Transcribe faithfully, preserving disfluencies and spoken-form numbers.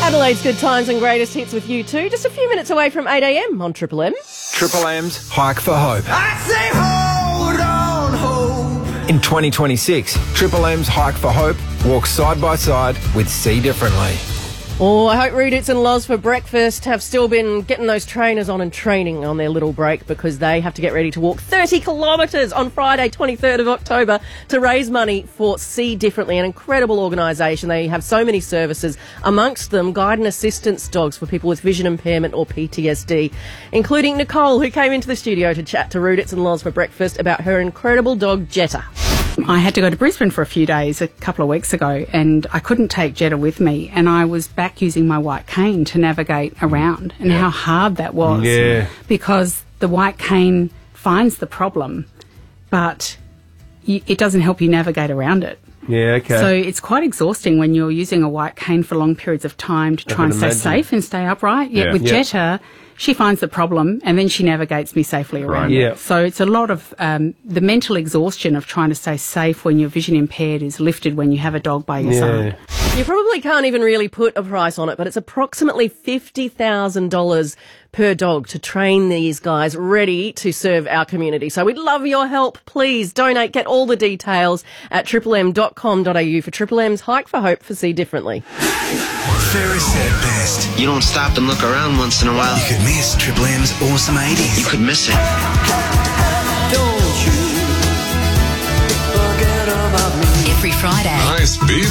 Adelaide's good times and greatest hits with you too. Just a few minutes away from eight a m on Triple M. Triple M's Hike for Hope. I say hold on, hope. In twenty twenty-six, Triple M's Hike for Hope walks side by side with See Differently. Oh, I hope Rudits and Loz for breakfast have still been getting those trainers on and training on their little break, because they have to get ready to walk thirty kilometres on Friday, twenty-third of October, to raise money for See Differently, an incredible organisation. They have so many services, amongst them guide and assistance dogs for people with vision impairment or P T S D, including Nicole, who came into the studio to chat to Rudits and Loz for breakfast about her incredible dog, Jetta. I had to go to Brisbane for a few days a couple of weeks ago, and I couldn't take Jetta with me, and I was back using my white cane to navigate around, and yeah. how hard that was. Yeah. Because the white cane finds the problem, but y- it doesn't help you navigate around it. Yeah, okay. So it's quite exhausting when you're using a white cane for long periods of time to try and stay imagine. safe and stay upright. Yet Yeah. with Yeah. Jetta, she finds the problem and then she navigates me safely around Right. it. Yeah. So it's a lot of um, the mental exhaustion of trying to stay safe when you're vision impaired is lifted when you have a dog by your Yeah. side. You probably can't even really put a price on it, but it's approximately fifty thousand dollars per dog to train these guys ready to serve our community. So we'd love your help. Please donate. Get all the details at triple m dot com dot a u for Triple M's Hike for Hope for See Differently. Ferris said best. You don't stop and look around once in a while. You could miss Triple M's awesome eighties. You could miss it. Don't you forget about me. Every Friday. Nice beat.